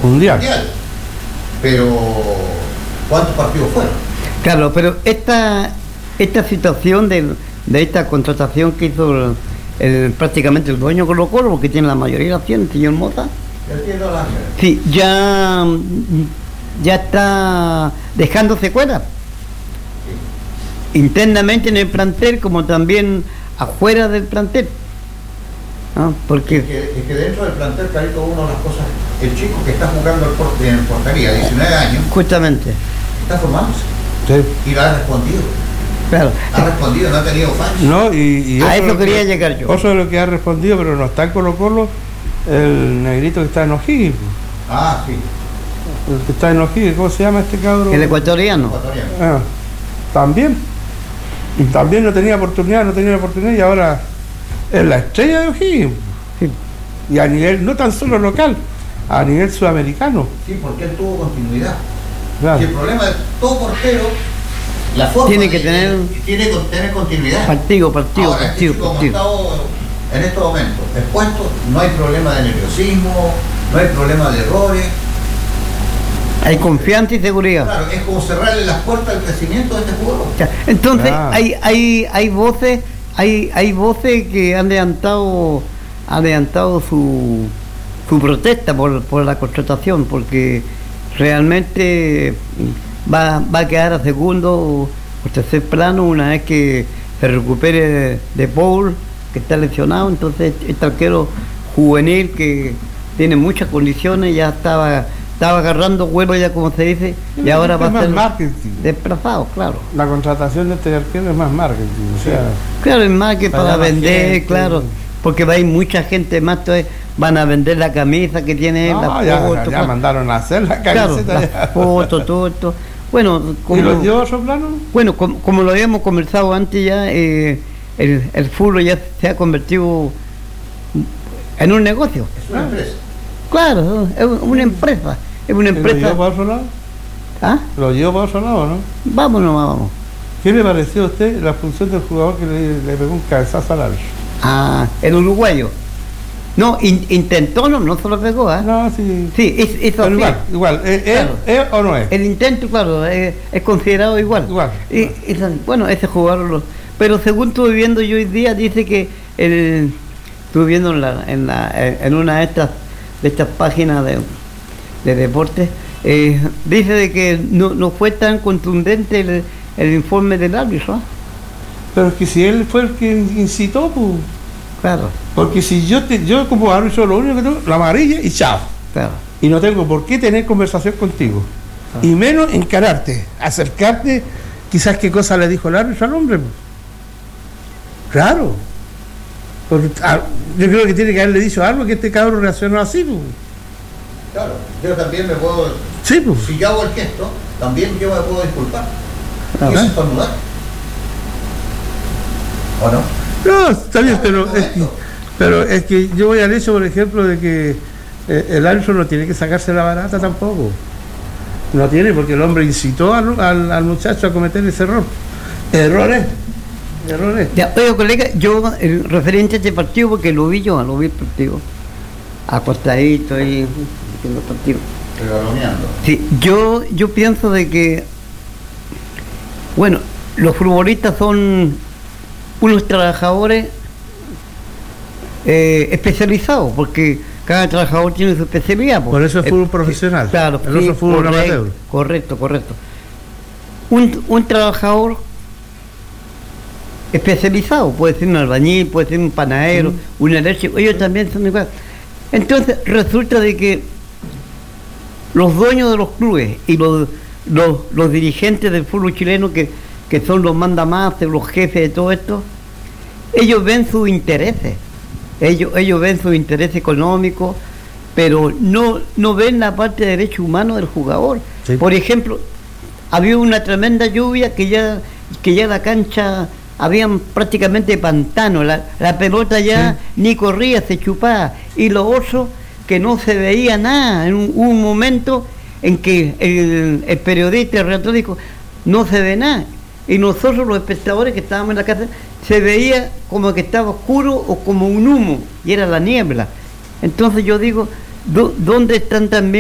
mundial. Pero ¿cuántos partidos fueron? Claro, pero esta situación de esta contratación que hizo prácticamente el dueño Colo-Colo, porque tiene la mayoría de la acción, el señor Mota. Sí, ya está dejando secuelas. Internamente en el plantel, como también afuera del plantel. Porque es que dentro del plantel, Carito, una de las cosas, el chico que está jugando en portería, 19 años, justamente está formándose. Sí. Y lo ha respondido. Claro. Ha respondido, no ha tenido fallos. No, y a eso quería llegar yo. Eso es lo que ha respondido, pero no está en Colo-Colo el negrito que está en O'Higgins. Ah, sí. El que está en O'Higgins, ¿cómo se llama este cabrón? El ecuatoriano. También no tenía oportunidad y ahora es la estrella de O'Higgins. Sí. Y a nivel, no tan solo local, a nivel sudamericano. Sí, porque él tuvo continuidad. Claro. Y el problema de todo portero, la forma tiene que tener continuidad. Partido. Como ha estado en estos momentos expuesto, no hay problema de nerviosismo, no hay problema de errores. Hay confianza y seguridad. Claro, es como cerrarle las puertas al crecimiento de este jugador. Entonces, hay voces que han adelantado su protesta por la contratación, porque realmente va a quedar a segundo o tercer plano una vez que se recupere de Paul, que está lesionado. Entonces este arquero juvenil que tiene muchas condiciones, ya estaba agarrando vuelo, ya como se dice, y ahora va a ser desplazado, claro. La contratación de este arquero es más marketing, o sea, claro, es más que para vender, gente, claro, porque va a ir mucha gente más, entonces van a vender la camisa que tiene, ya mandaron a hacer la camiseta, claro, las fotos, todo esto. Bueno, ¿y los llevó a su plano? Bueno, como lo habíamos conversado antes ya, el fútbol ya se ha convertido en un negocio. Es una empresa. Claro, es una empresa. Es una empresa. ¿Lo llevó para otro lado? ¿Lo llevó para otro lado, no? Vamos. ¿Qué le pareció a usted la función del jugador que le pegó un cabezazo al árbitro? El uruguayo. No, intentó, no se lo pegó, No, sí. Sí, eso sí. Igual. Claro. ¿Es o no es? El intento, claro, es considerado igual. Bueno, ese jugador pero según estuve viendo yo hoy día, dice que estuve viendo en una de estas páginas de deportes, dice de que no fue tan contundente el informe del árbitro. Pero es que si él fue el que incitó, pues. Claro. Porque si yo como árbitro lo único que tengo, la amarilla y chao. Claro. Y no tengo por qué tener conversación contigo. Y menos encararte, acercarte, quizás qué cosa le dijo el árbitro al hombre. Claro. Porque, yo creo que tiene que haberle dicho algo que este cabrón reaccionó así. Pues. Claro, yo también me puedo... Sí, pues. Si yo hago el gesto, también yo me puedo disculpar. ¿Y eso es estornudar? ¿O no? No, está bien, pero es que yo voy al hecho, por ejemplo, de que el árbitro no tiene que sacarse la barata tampoco. No tiene, porque el hombre incitó al muchacho a cometer ese error. Errores. Ya, oye, colega, yo referente a este partido, porque lo vi el partido, acostadito ahí, viendo el partido. Sí, yo pienso de que, bueno, los futbolistas son unos trabajadores especializados, porque cada trabajador tiene su especialidad. Por eso es fútbol profesional. Claro, el otro fútbol amateur. Correcto. Un trabajador especializado, puede ser un albañil, puede ser un panadero, un eléctrico, ellos también son iguales. Entonces resulta de que los dueños de los clubes y los dirigentes del fútbol chileno, que son los mandamases, los jefes de todo esto, ellos ven sus intereses, ellos ven sus intereses económicos, pero no ven la parte de derechos humanos del jugador. Sí. Por ejemplo, había una tremenda lluvia que ya la cancha habían prácticamente pantano, la pelota ya ni corría, se chupaba, y lo otro que no se veía nada. Hubo un momento en que el periodista, el relator dijo, no se ve nada, y nosotros los espectadores que estábamos en la casa, se veía como que estaba oscuro o como un humo, y era la niebla. Entonces yo digo, ¿dónde están también